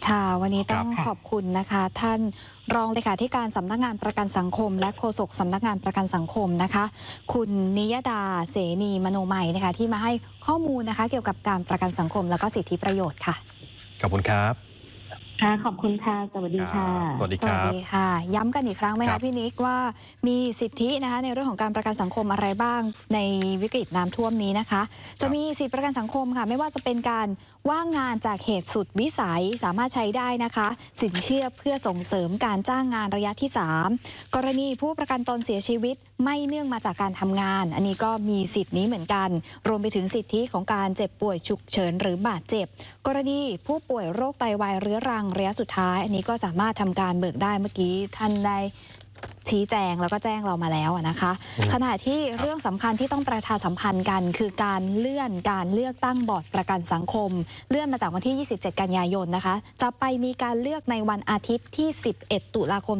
ค่ะวันนี้ต้องครับขอบคุณนะคะท่านรองเลขาธิการสำนักงานประกันสังคมและโฆษกสำนักงานประกันสังคมนะคะคุณนิยดาเสนีมโนมัยนะคะที่มาให้ข้อมูลนะคะเกี่ยวกับการประกันสังคมและก็สิทธิประโยชน์ค่ะขอบคุณครับค่ะขอบคุณค่ะสวัสดีค่ะสวัสดีสวัสครับดีค่ะย้ำกันอีกครั้งไหมครัคะบพี่นิกว่ามีสิทธินะคะในเรื่องของการประกันสังคมอะไรบ้างในวิกฤตน้ำท่วมนี้นะคะจะมีสิทธิประกันสังคมค่ะไม่ว่าจะเป็นการว่างงานจากเหตุสุดวิสัยสามารถใช้ได้นะคะสินเชื่อเพื่อส่งเสริมการจ้างงานระยะที่3กรณีผู้ประกันตนเสียชีวิตไม่เนื่องมาจากการทำงานอันนี้ก็มีสิทธินี้เหมือนกันรวมไปถึงสิทธิของการเจ็บป่วยฉุกเฉินหรือบาดเจ็บกรณีผู้ป่วยโรคไตวายเรื้อรังระยะสุดท้ายอันนี้ก็สามารถทำการเบิกได้เมื่อกี้ท่านได้ชี้แจงแล้วก็แจ้งเรามาแล้วนะคะขณะที่เรื่องสำคัญที่ต้องประชาสัมพันธ์กันคือการเลื่อนการเลือกตั้งบอร์ดประกันสังคมเลื่อนมาจากวันที่ 27 กันยายนนะคะจะไปมีการเลือกในวันอาทิตย์ที่ 11 ตุลาคม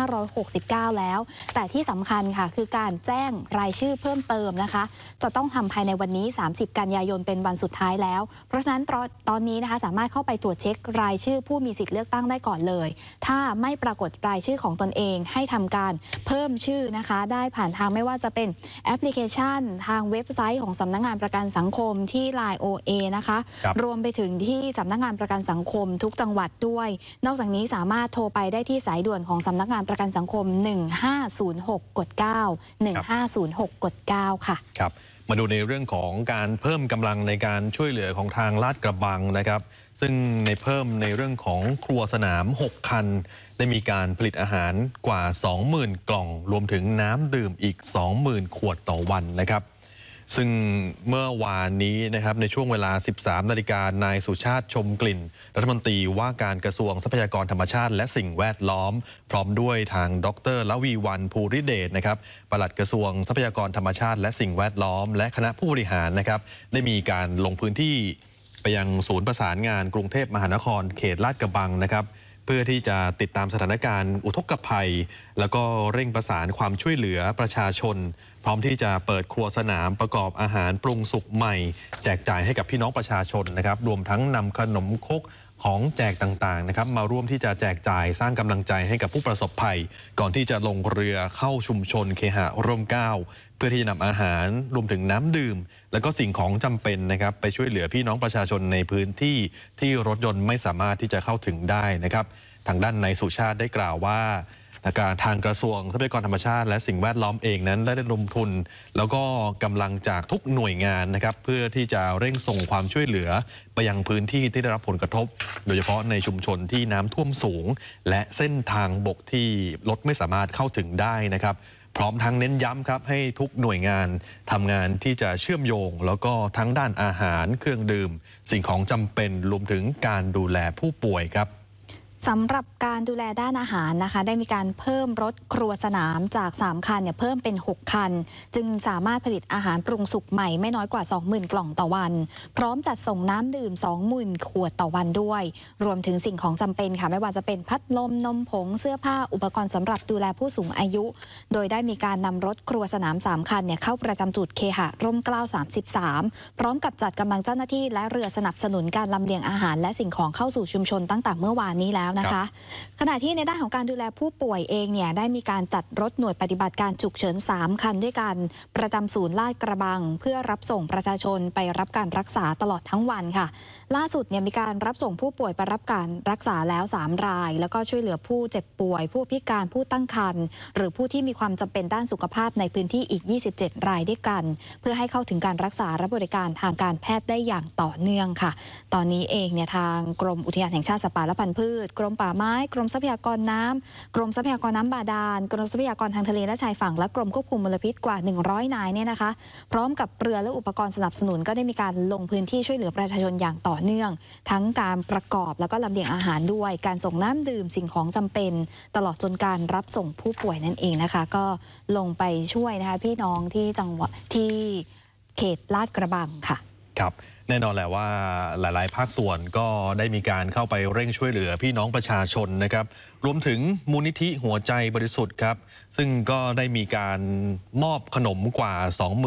2569 แล้วแต่ที่สำคัญค่ะคือการแจ้งรายชื่อเพิ่มเติมนะคะจะต้องทำภายในวันนี้ 30 กันยายนเป็นวันสุดท้ายแล้วเพราะฉะนั้นตอนนี้นะคะสามารถเข้าไปตรวจเช็ครายชื่อผู้มีสิทธิ์เลือกตั้งได้ก่อนเลยถ้าไม่ปรากฏรายชื่อของตนเองให้ทำการเพิ่มชื่อนะคะได้ผ่านทางไม่ว่าจะเป็นแอปพลิเคชันทางเว็บไซต์ของสำนักงานประกันสังคมที่ Line OA นะคะรวมไปถึงที่สำนักงานประกันสังคมทุกจังหวัดด้วยนอกจากนี้สามารถโทรไปได้ที่สายด่วนของสำนักงานประกันสังคม1506กด9 1506กด9ค่ะครับมาดูในเรื่องของการเพิ่มกำลังในการช่วยเหลือของทางลาดกระบังนะครับซึ่งในเพิ่มในเรื่องของครัวสนาม6คันได้มีการผลิตอาหารกว่า 20,000 กล่องรวมถึงน้ำดื่มอีก 20,000 ขวดต่อวันนะครับซึ่งเมื่อวานนี้นะครับในช่วงเวลา 13 นาฬิกานายสุชาติชมกลิ่นรัฐมนตรีว่าการกระทรวงทรัพยากรธรรมชาติและสิ่งแวดล้อมพร้อมด้วยทางดร.ละวีวรรณภูริเดชนะครับปลัดกระทรวงทรัพยากรธรรมชาติและสิ่งแวดล้อมและคณะผู้บริหารนะครับได้มีการลงพื้นที่ไปยังศูนย์ประสานงานกรุงเทพมหานครเขตลาดกระบังนะครับเพื่อที่จะติดตามสถานการณ์อุทกภัยแล้วก็เร่งประสานความช่วยเหลือประชาชนพร้อมที่จะเปิดครัวสนามประกอบอาหารปรุงสุกใหม่แจกจ่ายให้กับพี่น้องประชาชนนะครับรวมทั้งนำขนมครกของแจกต่างๆนะครับมาร่วมที่จะแจกจ่ายสร้างกำลังใจให้กับผู้ประสบภัยก่อนที่จะลงเรือเข้าชุมชนเคหะร่มเกล้าเพื่อที่จะนำอาหารรวมถึงน้ำดื่มแล้วก็สิ่งของจำเป็นนะครับไปช่วยเหลือพี่น้องประชาชนในพื้นที่ที่รถยนต์ไม่สามารถที่จะเข้าถึงได้นะครับทางด้านนายสุชาติได้กล่าวว่าทางกระทรวงทรัพยากรธรรมชาติและสิ่งแวดล้อมเองนั้นได้ระดมทุนแล้วก็กำลังจากทุกหน่วยงานนะครับเพื่อที่จะเร่งส่งความช่วยเหลือไปยังพื้นที่ที่ได้รับผลกระทบโดยเฉพาะในชุมชนที่น้ำท่วมสูงและเส้นทางบกที่รถไม่สามารถเข้าถึงได้นะครับพร้อมทั้งเน้นย้ำครับให้ทุกหน่วยงานทำงานที่จะเชื่อมโยงแล้วก็ทั้งด้านอาหารเครื่องดื่มสิ่งของจำเป็นรวมถึงการดูแลผู้ป่วยครับสำหรับการดูแลด้านอาหารนะคะได้มีการเพิ่มรถครัวสนามจาก3คันเพิ่มเป็น6คันจึงสามารถผลิตอาหารปรุงสุกใหม่ไม่น้อยกว่า 20,000 กล่องต่อวันพร้อมจัดส่งน้ำดื่ม 20,000 ขวดต่อวันด้วยรวมถึงสิ่งของจำเป็นค่ะไม่ว่าจะเป็นพัดลมนมผงเสื้อผ้าอุปกรณ์สำหรับดูแลผู้สูงอายุโดยได้มีการนำรถครัวสนาม3คันเข้าประจำจุดเคหะร่มเกล้า33พร้อมกับจัดกำลังเจ้าหน้าที่และเรือสนับสนุนการลำเลียงอาหารและสิ่งของเข้าสู่ชุมชนตั้งแต่เมื่อวานนี้แล้วนะคะขณะที่ในด้านของการดูแลผู้ป่วยเองได้มีการจัดรถหน่วยปฏิบัติการฉุกเฉิน3คันด้วยกันประจำศูนย์ลาดกระบังเพื่อรับส่งประชาชนไปรับการรักษาตลอดทั้งวันค่ะล่าสุดมีการรับส่งผู้ป่วยไปรับการรักษาแล้ว3รายแล้วก็ช่วยเหลือผู้เจ็บป่วยผู้พิการผู้ตั้งครรภ์หรือผู้ที่มีความจำเป็นด้านสุขภาพในพื้นที่อีก27รายด้วยกันเพื่อให้เข้าถึงการรักษาและบริการทางการแพทย์ได้อย่างต่อเนื่องค่ะตอนนี้เองทางกรมอุทยานแห่งชาติสัตว์ป่าและพันธุ์พืชกรมป่าไม้กรมทรัพยากรน้ำกรมทรัพยากรน้ำบาดาลกรมทรัพยากรทางทะเลและชายฝั่งและกรมควบคุมมลพิษกว่า100นายนะคะพร้อมกับเรือและอุปกรณ์สนับสนุนก็ได้มีการลงพื้นที่ช่วยเหลือประชาชนอย่างต่อเนื่องทั้งการประกอบแล้วก็ลำเลียงอาหารด้วยการส่งน้ำดื่มสิ่งของจำเป็นตลอดจนการรับส่งผู้ป่วยนั่นเองนะคะก็ลงไปช่วยนะคะพี่น้องที่จังหวัดที่เขตลาดกระบังค่ะครับแน่นอนแหละว่าหลายๆภาคส่วนก็ได้มีการเข้าไปเร่งช่วยเหลือพี่น้องประชาชนนะครับรวมถึงมูลนิธิหัวใจบริสุทธิ์ครับซึ่งก็ได้มีการมอบขนมกว่า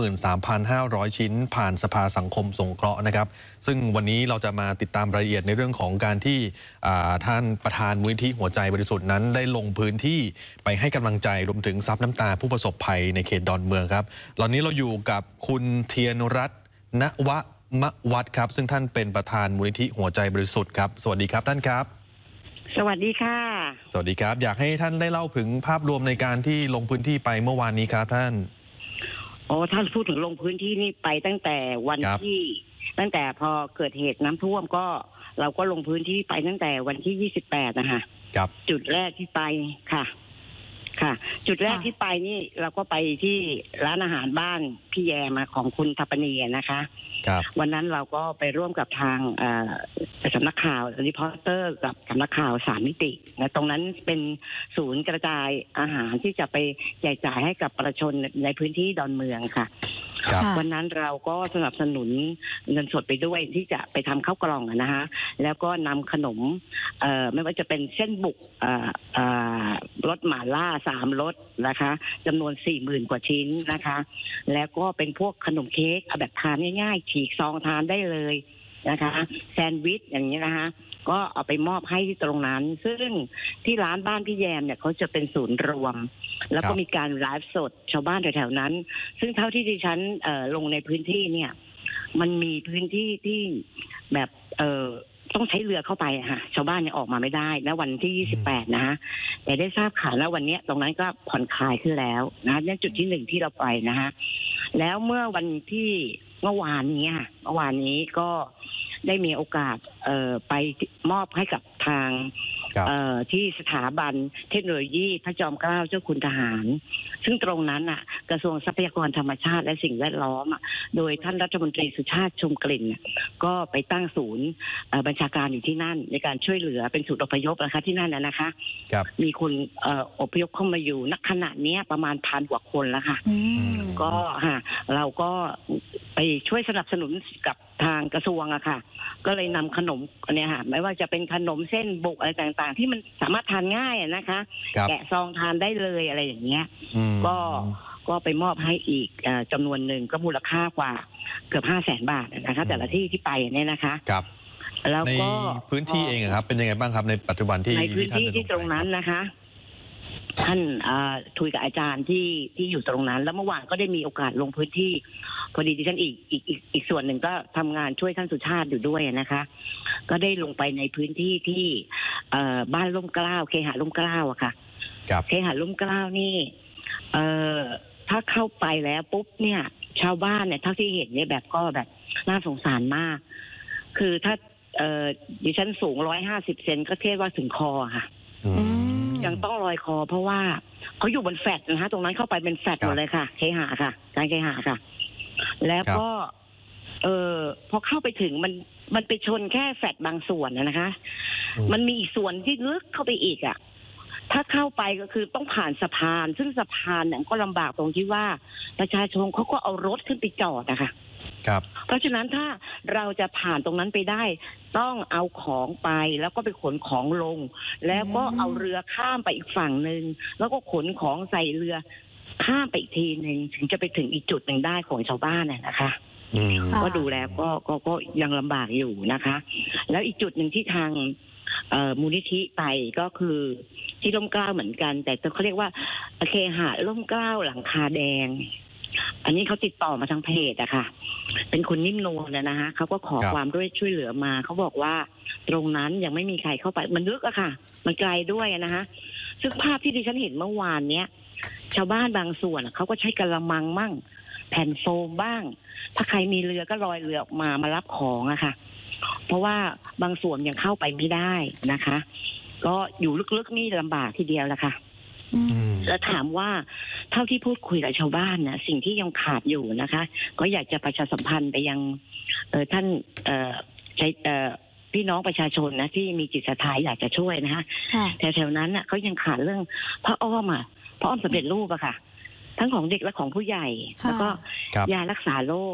23,500 ชิ้นผ่านสภาสังคมสงเคราะห์นะครับซึ่งวันนี้เราจะมาติดตามรายละเอียดในเรื่องของการที่ท่านประธานมูลนิธิหัวใจบริสุทธิ์นั้นได้ลงพื้นที่ไปให้กำลังใจรวมถึงซับน้ำตาผู้ประสบภัยในเขตดอนเมืองครับตอนนี้เราอยู่กับคุณเทียนรัตน์ ณวมวัฒน์ครับซึ่งท่านเป็นประธานมูลนิธิหัวใจบริสุทธิ์ครับสวัสดีครับท่านครับสวัสดีค่ะสวัสดีครับอยากให้ท่านได้เล่าถึงภาพรวมในการที่ลงพื้นที่ไปเมื่อวานนี้ครับท่านท่านพูดถึงลงพื้นที่นี่ไปตั้งแต่วันที่ตั้งแต่พอเกิดเหตุน้ำท่วมก็เราก็ลงพื้นที่ไปตั้งแต่วันที่28นะคะครับจุดแรกที่ไปค่ะจุดแรกที่ไปนี่เราก็ไปที่ร้านอาหารบ้านพี่แยมาของคุณทัปนีนะคะวันนั้นเราก็ไปร่วมกับทางสำนักข่าวรีพอร์เตอร์กับสำนักข่าว3 มิตินะตรงนั้นเป็นศูนย์กระจายอาหารที่จะไปแจกจ่ายให้กับประชาชนในพื้นที่ดอนเมืองค่ะวันนั้นเราก็สนับสนุนเงินสดไปด้วยที่จะไปทำข้าวกล่องนะคะแล้วก็นำขนมไม่ว่าจะเป็นเส้นบุกรสหม่าล่า3 รสนะคะจำนวน 40,000 กว่าชิ้นนะคะแล้วก็เป็นพวกขนมเค้กแบบทานง่ายๆฉีกซองทานได้เลยนะคะแซนด์วิชอย่างนี้นะคะก็เอาไปมอบให้ที่ตรงนั้นซึ่งที่ร้านบ้านพี่แยมเนี่ยเขาจะเป็นศูนย์รวมแล้วก็มีการไลฟ์สดชาวบ้านแถวๆนั้นซึ่งเท่าที่ดิฉันลงในพื้นที่เนี่ยมันมีพื้นที่ที่แบบต้องใช้เรือเข้าไปค่ะชาวบ้านเนี่ยออกมาไม่ได้นะวันที่28นะฮะแต่ได้ทราบข่าวแล้ววันนี้ตรงนั้นก็ผ่อนคลายขึ้นแล้วนะนั่นจุดที่1ที่เราไปนะฮะแล้วเมื่อวันที่เมื่อวานนี้ก็ได้มีโอกาสไปมอบให้กับทางที่สถาบันเทคโนโลยีพระจอมเกล้าเจ้าคุณทหารซึ่งตรงนั้นน่ะกระทรวงทรัพยากรธรรมชาติและสิ่งแวดล้อมโดยท่านรัฐมนตรีสุชาติชมกลิ่นก็ไปตั้งศูนย์บัญชาการอยู่ที่นั่นในการช่วยเหลือเป็นศูนย์อพยพนะคะที่นั่นนะคะมีคนอพยพเข้ามาอยู่ณขณะนี้ประมาณ1,000 กว่าคนแล้วค่ะก็เราก็ไปช่วยสนับสนุนกับทางกระทรวงอะค่ะก็เลยนำขนมเนี่ยค่ะไม่ว่าจะเป็นขนมเส้นบุกอะไรต่างๆที่มันสามารถทานง่ายนะคะแกะซองทานได้เลยอะไรอย่างเงี้ยก็ไปมอบให้อีกจำนวนหนึ่งก็มูลค่ากว่าเกือบ500,000 บาทนะคะแต่ละที่ที่ไปเนี่ยนะคะครับแล้วก็ในพื้นที่เองครับเป็นยังไงบ้างครับในปัจจุบันที่ในพื้นที่ที่ตรงนั้นนะคะท่านคุยกับอาจารย์ที่อยู่ตรงนั้นแล้วเมื่อวานก็ได้มีโอกาสลงพื้นที่พอดีที่ท่านอีกส่วนหนึ่งก็ทำงานช่วยท่านสุชาติอยู่ด้วยนะคะก็ได้ลงไปในพื้นที่ที่บ้านร่มเกล้าเคหะร่มเกล้าอะค่ะเคหะร่มเกล้านี่ถ้าเข้าไปแล้วปุ๊บเนี่ยชาวบ้านเนี่ยเท่าที่เห็นเนี่ยแบบก็แบบน่าสงสารมากคือถ้าดิฉันสูง150 เซนก็เทียบว่าถึงคอค่ะยังต้องลอยคอเพราะว่าเขาอยู่บนแฟลตนะคะตรงนั้นเข้าไปเป็นแฟลตหมดเลยค่ะเคหะค่ะการเคหะค่ะแล้วก็พอเข้าไปถึงมันไปชนแค่แฟลตบางส่วนนะคะมันมีอีกส่วนที่ลึกเข้าไปอีกอ่ะถ้าเข้าไปก็คือต้องผ่านสะพานซึ่งสะพานเนี่ยก็ลำบากตรงที่ว่าประชาชนเขาก็เอารถขึ้นไปจอดนะคะเพราะฉะนั้นถ้าเราจะผ่านตรงนั้นไปได้ต้องเอาของไปแล้วก็ไปขนของลงแล้วก็เอาเรือข้ามไปอีกฝั่งนึงแล้วก็ขนของใส่เรือข้ามไปอีกทีนึงถึงจะไปถึงอีกจุดหนึ่งได้ของชาวบ้านนะคะก็ดูแล้วก็ยังลำบากอยู่นะคะแล้วอีกจุดหนึ่งที่ทางมูลนิธิไปก็คือที่ร่มเกล้าเหมือนกันแต่เขาเรียกว่าเคหะร่มเกล้าหลังคาแดงอันนี้เขาติดต่อมาทางเพจอะค่ะเป็นคุณนิ่มนวลนะคะเขาก็ขอความช่วยเหลือมาเขาบอกว่าตรงนั้นยังไม่มีใครเข้าไปมันลึกอะค่ะมันไกลด้วยนะคะซึ่งภาพที่ดิฉันเห็นเมื่อวานเนี้ยชาวบ้านบางส่วนเขาก็ใช้กระมังมั่งแผ่นโฟมบ้างถ้าใครมีเรือก็ลอยเรือออกมารับของอะค่ะเพราะว่าบางส่วนยังเข้าไปไม่ได้นะคะก็อยู่ลึกๆนี่ลำบากทีเดียวแหละค่ะแล้วถามว่าเท่าที่พูดคุยกับชาวบ้านนะสิ่งที่ยังขาดอยู่นะคะก็อยากจะประชาสัมพันธ์ไปยังท่านใช้พี่น้องประชาชนนะที่มีจิตศรัทธาอยากจะช่วยนะคะแถวๆนั้นเขายังขาดเรื่องพระอ้อมพระอ้อมสำเร็จรูปอะค่ะทั้งของเด็กและของผู้ใหญ่แล้วก็ยารักษาโรค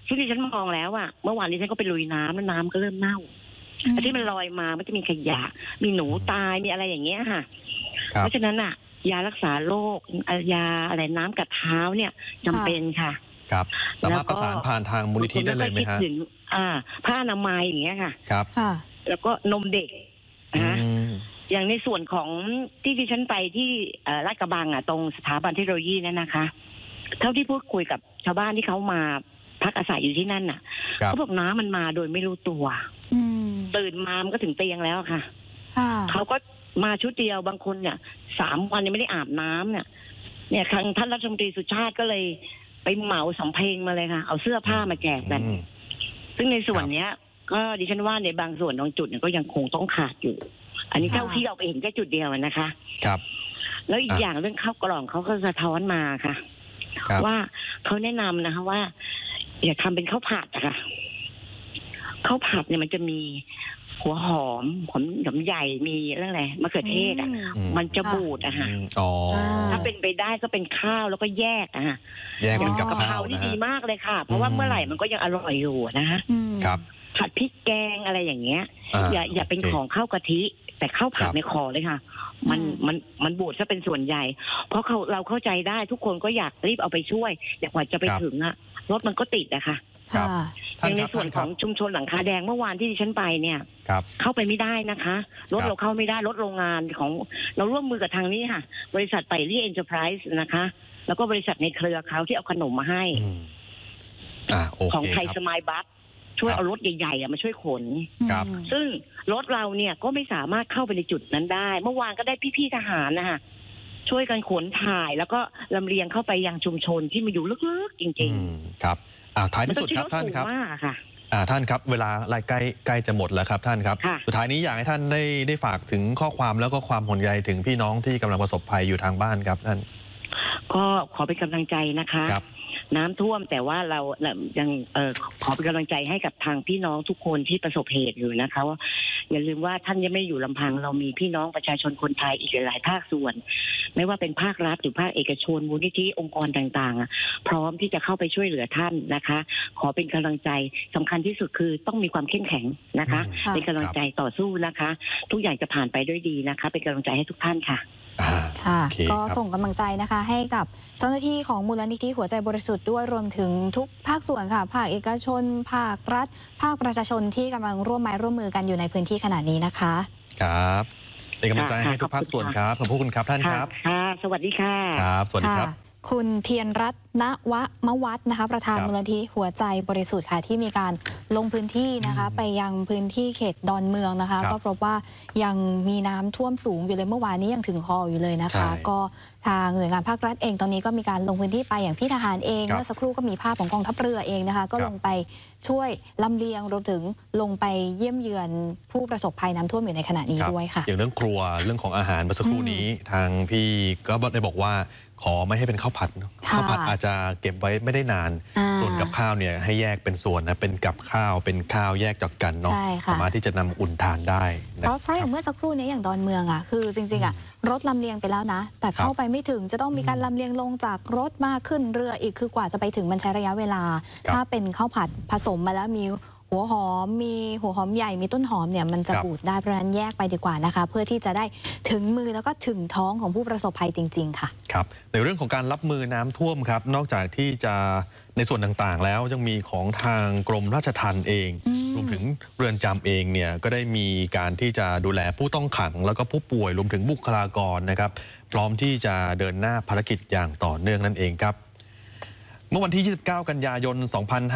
ซึ่งดิฉันมองแล้วอะเมื่อวานนี้ฉันก็ไปลุยน้ำแล้วน้ำก็เริ่มเน่าแต่ที่มันลอยมามันจะมีขยะมีหนูตายมีอะไรอย่างเงี้ยค่ะเพราะฉะนั้นอะยารักษาโรคยาอะไรน้ำกัดเท้าเนี่ยจำเป็นค่ะครับสามารถประสานผ่านทางมูลนิธิได้เลยไหมฮะผ้าอนามัยอย่างเงี้ยค่ะครับแล้วก็นมเด็กนะอย่างในส่วนของที่ดิฉันไปที่ลาดกระบังตรงสถาบันเทคโนโลยีนั่นนะคะเท่าที่พูดคุยกับชาวบ้านที่เขามาพักอาศัยอยู่ที่นั่นน่ะเขาบอกน้ำมันมาโดยไม่รู้ตัวตื่นมามันก็ถึงเตียงแล้วค่ะเขาก็มาชุดเดียวบางคนเนี่ย3 วันยังไม่ได้อาบน้ำเนี่ยทางท่านรัฐมนตรีสุชาติก็เลยไปเหมาสำเพ็งมาเลยค่ะเอาเสื้อผ้ามาแจกกันซึ่งในส่วนเนี้ยก็ดิฉันว่าในบางส่วนบางจุดเนี่ยก็ยังคงต้องขาดอยู่อันนี้เท่าที่เราไปเห็นแค่จุดเดียวนะคะครับแล้วอีกอย่างเรื่องข้าวกล่องเขาก็สะท้อนมาค่ะว่าเขาแนะนำนะคะว่าอย่าทำเป็นข้าวผัดอะค่ะข้าวผัดเนี่ยมันจะมีหัวหอมใหญ่มีเรื่องอะไรมะเขือเทศมันจะบูดอะค่ะถ้าเป็นไปได้ก็เป็นข้าวแล้วก็แยกอะค่ะแยกเป็นกับข้าวนี่ดีมากเลยค่ะเพราะว่าเมื่อไหร่มันก็ยังอร่อยอยู่นะคะครับผัดพริกแกงอะไรอย่างเงี้ยอย่าเป็นของข้าวกะทิแต่ข้าวผัดในคอเลยค่ะมันบูดซะเป็นส่วนใหญ่เพราะเราเข้าใจได้ทุกคนก็อยากรีบเอาไปช่วยแต่กว่าจะไปถึงรถมันก็ติดอะค่ะอย่างในส่วนของชุมชนหลังคาแดงเมื่อวานที่ดิฉันไปเนี่ยเข้าไปไม่ได้นะคะรถเราเข้าไม่ได้รถโรงงานของเราร่วมมือกับทางนี้ค่ะบริษัทไปรี่เอ็นเตอร์ไพรส์นะคะแล้วก็บริษัทในเครือเขาที่เอาขนมมาให้ของไทยสมายบัสช่วยเอารถใหญ่ๆมาช่วยขนซึ่งรถเราเนี่ยก็ไม่สามารถเข้าไปในจุดนั้นได้เมื่อวานก็ได้พี่ๆทหารนะคะช่วยกันขนถ่ายแล้วก็ลำเลียงเข้าไปยังชุมชนที่มันอยู่ลึกๆจริงๆครับท้ายที่สุดครับท่านครับท่านครับเวลาใกล้จะหมดแล้วครับท่านครับสุดท้ายนี้อยากให้ท่านได้ฝากถึงข้อความแล้วก็ความห่วงใยถึงพี่น้องที่กำลังประสบภัยอยู่ทางบ้านครับท่านก็ขอเป็นกำลังใจนะคะน้ำท่วมแต่ว่าเรายังขอเป็นกำลังใจให้กับทางพี่น้องทุกคนที่ประสบเหตุอยู่นะคะว่าอย่าลืมว่าท่านยังไม่อยู่ลำพังเรามีพี่น้องประชาชนคนไทยอีกหลายภาคส่วนไม่ว่าเป็นภาครัฐหรือภาคเอกชนมูลนิธิองค์กรต่างๆพร้อมที่จะเข้าไปช่วยเหลือท่านนะคะขอเป็นกำลังใจสำคัญที่สุดคือต้องมีความเข้มแข็งนะคะเป็นกำลังใจต่อสู้นะคะทุกอย่างจะผ่านไปด้วยดีนะคะเป็นกำลังใจให้ทุกท่านค่ะค่ะก็ส่งกำลังใจนะคะให้กับเจ้าหน้าที่ของมูลนิธิหัวใจบริสุทธิ์ด้วยรวมถึงทุกภาคส่วนค่ะภาคเอกชนภาครัฐภาคประชาชนที่กำลังร่วมไม้ร่วมมือกันอยู่ในพื้นที่ขณะนี้นะคะครับเป็นกำลังใจให้ทุกภาคส่วนครับขอบคุณครับท่านครับค่ะสวัสดีค่ะครับสวัสดีครับคุณเทียนรัตน์ณวมวัฒน์นะคะประธานมูลนิธิหัวใจบริสุทธิ์ค่ะที่มีการลงพื้นที่นะคะไปยังพื้นที่เขตดอนเมืองนะคะก็พบว่ายังมีน้ำท่วมสูงอยู่เลยเมื่อวานนี้ยังถึงคออยู่เลยนะคะก็ทางหน่วยงานภาครัฐเองตอนนี้ก็มีการลงพื้นที่ไปอย่างพี่ทหารเองเมื่อสักครู่ก็มีภาพของกองทัพเรือเองนะคะก็ลงไปช่วยลำเลียงรวมถึงลงไปเยี่ยมเยือนผู้ประสบภัยน้ำท่วมอยู่ในขณะนี้ด้วยค่ะอย่างเรื่องครัวเรื่องของอาหารเมื่อสักครู่นี้ทางพี่ก็ได้บอกว่าขอไม่ให้เป็นข้าวผัดข้าวผัดอาจจะเก็บไว้ไม่ได้นานส่วนกับข้าวเนี่ยให้แยกเป็นส่วนนะเป็นกับข้าวเป็นข้าวแยกจากกันเนาะสามารถที่จะนำอุ่นทานได้เพราะอย่างเมื่อสักครู่นี้อย่างดอนเมืองคือจริงๆรถลำเลียงไปแล้วนะแต่เข้าไปไม่ถึงจะต้องมีการลำเลียงลงจากรถมาขึ้นเรืออีกคือกว่าจะไปถึงมันใช้ระยะเวลาถ้าเป็นข้าวผัดผสมมาแล้วมีหัวหอมมีหัวหอมใหญ่มีต้นหอมเนี่ยมันจะบูดได้เพราะฉะนั้นแยกไปดีกว่านะคะเพื่อที่จะได้ถึงมือแล้วก็ถึงท้องของผู้ประสบภัยจริงๆค่ะครับในเรื่องของการรับมือน้ำท่วมครับนอกจากที่จะในส่วนต่างๆแล้วยังมีของทางกรมราชทัณฑ์เองรวมถึงเรือนจำเองเนี่ยก็ได้มีการที่จะดูแลผู้ต้องขังแล้วก็ผู้ป่วยรวมถึงบุคลากรนะครับพร้อมที่จะเดินหน้าภารกิจอย่างต่อเนื่องนั่นเองครับเมื่อวันที่ 29 กันยายน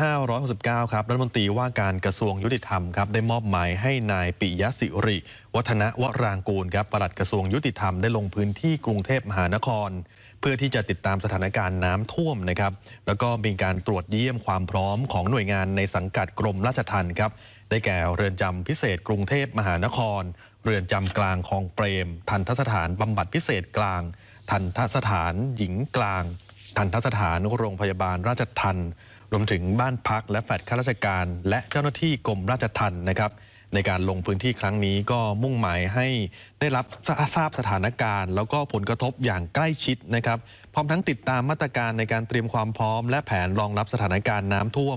2569 ครับรัฐมนตรีว่าการกระทรวงยุติธรรมครับได้มอบหมายให้นายปิยศิริวัฒนวรางกูลครับปลัดกระทรวงยุติธรรมได้ลงพื้นที่กรุงเทพมหานครเพื่อที่จะติดตามสถานการณ์น้ำท่วมนะครับแล้วก็มีการตรวจเยี่ยมความพร้อมของหน่วยงานในสังกัดกรมราชทัณฑ์ครับได้แก่เรือนจำพิเศษกรุงเทพมหานครเรือนจำกลางคลองเปรมทัณฑสถานบำบัดพิเศษกลางทัณฑสถานหญิงกลางทัณฑสถานโรงพยาบาลราชทัณฑ์รวมถึงบ้านพักและแฟลตข้าราชการและเจ้าหน้าที่กรมราชทัณฑ์นะครับในการลงพื้นที่ครั้งนี้ก็มุ่งหมายให้ได้รับทราบสถานการณ์แล้วก็ผลกระทบอย่างใกล้ชิดนะครับพร้อมทั้งติดตามมาตรการในการเตรียมความพร้อมและแผนรองรับสถานการณ์น้ำท่วม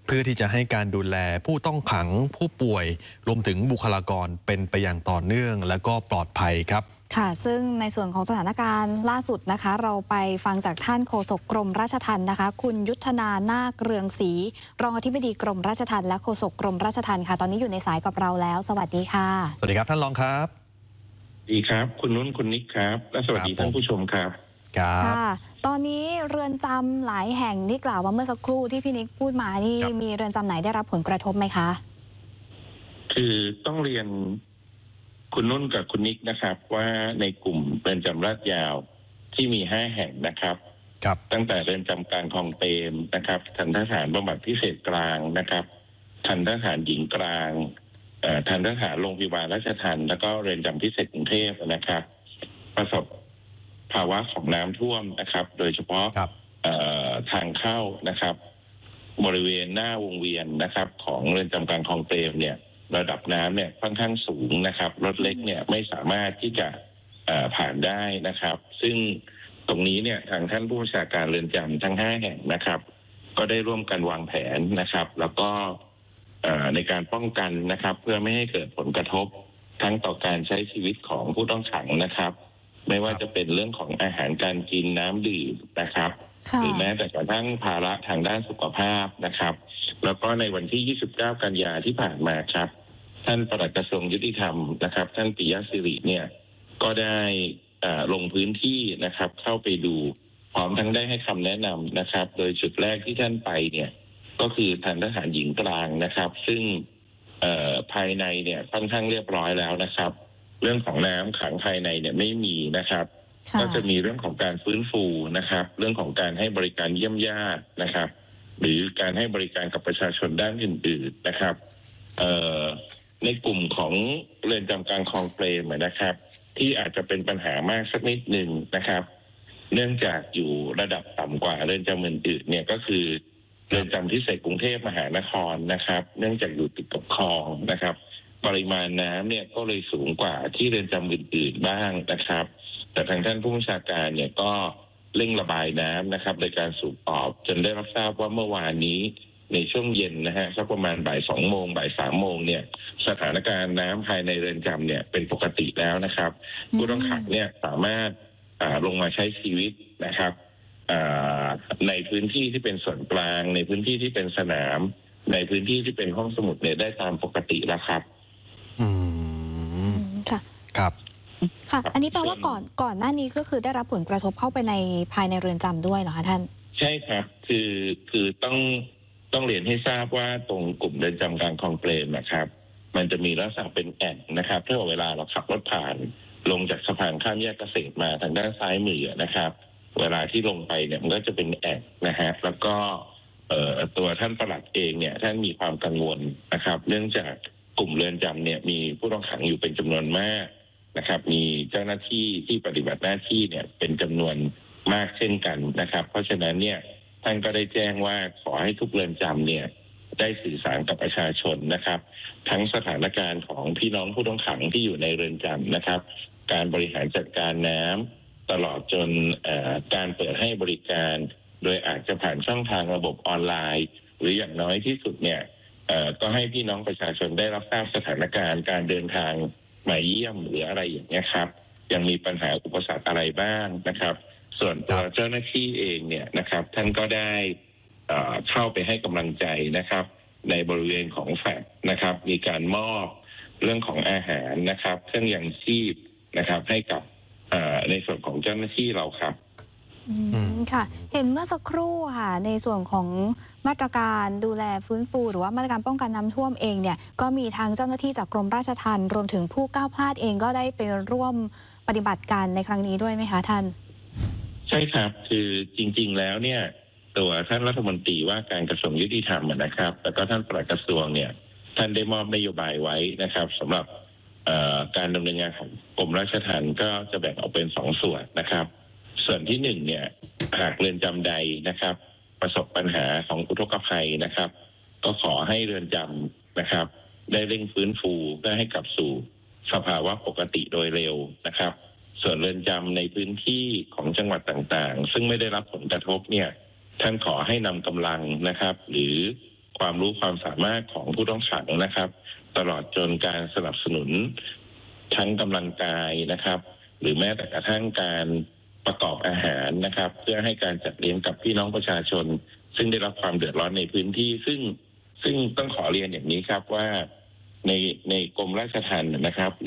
เพื่อที่จะให้การดูแลผู้ต้องขังผู้ป่วยรวมถึงบุคลากรเป็นไปอย่างต่อเนื่องและก็ปลอดภัยครับค่ะซึ่งในส่วนของสถานการณ์ล่าสุดนะคะเราไปฟังจากท่านโฆษกกรมราชทัณฑ์นะคะคุณยุทธนานาคเรืองศรีรองอธิบดีกรมราชทัณฑ์และโฆษกกรมราชทัณฑ์ค่ะตอนนี้อยู่ในสายกับเราแล้วสวัสดีค่ะสวัสดีครับท่านรองครับดีครับคุณนุ่นคุณนิกครับและสวัสดีท่านผู้ชมครับค่ะตอนนี้เรือนจำหลายแห่งที่กล่าวมาเมื่อสักครู่ที่พี่นิกพูดมานี่มีเรือนจำไหนได้รับผลกระทบไหมคะคือต้องเรียนคุณนุ่นกับคุณนิกนะครับว่าในกลุ่มเรือนจำลาดยาวที่มี5 แห่งนะครับตั้งแต่เรือนจำกลางคลองเปรมนะครับทันทสถานบำบัดพิเศษกลางนะครับทันทสถานหญิงกลางทันทสถานโรงพยาบาลราชทัณฑ์แล้วก็เรือนจำพิเศษกรุงเทพนะครับประสบภาวะของน้ำท่วมนะครับโดยเฉพาะทางเข้านะครับบริเวณหน้าวงเวียนนะครับของเรือนจำกลางคลองเปรมเนี่ยระดับน้ำเนี่ยค่อนข้างสูงนะครับรถเล็กเนี่ยไม่สามารถที่จะผ่านได้นะครับซึ่งตรงนี้เนี่ยทางท่านผู้บัญชาการเรือนจำทั้ง5 แห่งนะครับก็ได้ร่วมกันวางแผนนะครับแล้วก็ในการป้องกันนะครับเพื่อไม่ให้เกิดผลกระทบทั้งต่อการใช้ชีวิตของผู้ต้องขังนะครับไม่ว่าจะเป็นเรื่องของอาหารการกินน้ำดื่มนะครับหรือแม้แต่กระทั่งภาระทางด้านสุขภาพนะครับแล้วก็ในวันที่29 กันยาที่ผ่านมาครับท่านปลัดกระทรวงยุติธรรมนะครับท่านปิยะศิริเนี่ยก็ได้ลงพื้นที่นะครับเข้าไปดูพร้อมทั้งได้ให้คำแนะนำนะครับโดยจุดแรกที่ท่านไปเนี่ยก็คือทันทสถานหญิงกลางนะครับซึ่งภายในเนี่ยค่อนข้างเรียบร้อยแล้วนะครับเรื่องของน้ำขังภายในเนี่ยไม่มีนะครับก็จะมีเรื่องของการฟื้นฟูนะครับเรื่องของการให้บริการเยี่ยมญาตินะครับหรือการให้บริการกับประชาชนด้านอื่นๆนะครับในกลุ่มของเรือนจำกลางคลองเปรมนะครับที่อาจจะเป็นปัญหามากสักนิดหนึ่งนะครับเนื่องจากอยู่ระดับต่ำกว่าเรือนจำอื่นๆเนี่ยก็คือเรือนจำพิเศษกรุงเทพมหานครนะครับเนื่องจากอยู่ติดกับคลองนะครับปริมาณน้ำเนี่ยก็เลยสูงกว่าที่เรือนจำอื่นๆบ้างนะครับแต่ทางท่านผู้บัญชาการเนี่ยก็เร่งระบายน้ำนะครับในการสูบออกจนได้รับทราบว่าเมื่อวานนี้ในช่วงเย็นนะฮะสักประมาณบ่าย 2 โมงบ่าย 3 โมงเนี่ยสถานการณ์น้ำภายในเรือนจำเนี่ยเป็นปกติแล้วนะครับผู้ต้องขังเนี่ยสามารถลงมาใช้ชีวิตนะครับในพื้นที่ที่เป็นส่วนกลางในพื้นที่ที่เป็นสนามในพื้นที่ที่เป็นห้องสมุดเนี่ยได้ตามปกติแล้วครับค่ะครับค่ะอันนี้แปลว่าก่อนหน้านี้ก็คือได้รับผลกระทบเข้าไปในภายในเรือนจำด้วยเหรอคะท่านใช่ครับคือต้องเรียนให้ทราบว่าตรงกลุ่มเรือนจำกลางคลองเปรมนะครับมันจะมีลักษณะเป็นแอ่งนะครับถ้าเวลาเราขับรถผ่านลงจากสะพานข้ามแยกเกษตรมาทางด้านซ้ายมือนะครับเวลาที่ลงไปเนี่ยมันก็จะเป็นแอ่งนะฮะแล้วก็ตัวท่านปลัดเองเนี่ยท่านมีความกังวลนะครับเนื่องจากกลุ่มเรือนจำเนี่ยมีผู้ต้องขังอยู่เป็นจำนวนมากนะครับมีเจ้าหน้าที่ที่ปฏิบัติหน้าที่เนี่ยเป็นจำนวนมากเช่นกันนะครับเพราะฉะนั้นเนี่ยท่านก็ได้แจ้งว่าขอให้ทุกเรือนจำเนี่ยได้สื่อสารกับประชาชนนะครับทั้งสถานการณ์ของพี่น้องผู้ต้องขังที่อยู่ในเรือนจำนะครับการบริหารจัดการน้ำตลอดจนการเปิดให้บริการโดยอาจจะผ่านช่องทางระบบออนไลน์หรืออย่างน้อยที่สุดเนี่ยก็ให้พี่น้องประชาชนได้รับทราบสถานการณ์การเดินทางมาเยี่ยมหรืออะไรอย่างนี้ครับยังมีปัญหาอุปสรรคอะไรบ้างนะครับส่วนตัวเจ้าหน้าที่เองเนี่ยนะครับท่านก็ได้เข้าไปให้กำลังใจนะครับในบริเวณของแฟลตนะครับมีการมอบเรื่องของอาหารนะครับเครื่องยังชีพนะครับให้กับในส่วนของเจ้าหน้าที่เราครับค่ะเห็นเมื่อสักครู่ค่ะในส่วนของมาตรการดูแลฟื้นฟูหรือว่ามาตรการป้องกันน้ำท่วมเองเนี่ยก็มีทางเจ้าหน้าที่จากกรมราชทัณฑ์รวมถึงผู้ก้าวพลาดเองก็ได้ไปร่วมปฏิบัติการในครั้งนี้ด้วยไหมคะท่านใช่ครับคือจริงๆแล้วเนี่ยตัวท่านรัฐมนตรีว่าการกระทรวงยุติธรรมนะครับแล้วก็ท่านปลัดกระทรวงเนี่ยท่านได้มอบนโยบายไว้นะครับสำหรับการดำเนินงานของกรมราชทัณฑ์ก็จะแบ่งออกเป็น2 ส่วนนะครับส่วนที่1เนี่ยหากเรือนจำใดนะครับประสบปัญหาของอุทกภัยนะครับก็ขอให้เรือนจำนะครับได้เร่งฟื้นฟูเพื่อให้กลับสู่สภาวะปกติโดยเร็วนะครับส่วนเรือนจำในพื้นที่ของจังหวัดต่างๆซึ่งไม่ได้รับผลกระทบเนี่ยท่านขอให้นำกำลังนะครับหรือความรู้ความสามารถของผู้ต้องขังนะครับ ตลอดจนการสนับสนุนทั้งกำลังกายนะครับ หรือแม้แต่กระทั่งการประกอบอาหารนะครับ เพื่อให้การจัดเลี้ยงกับพี่น้องประชาชน ซึ่งได้รับความเดือดร้อนในพื้นที่ซึ่งต้องขอเรียนอย่างนี้ครับว่าในกรมราชทัณฑ์นะครับ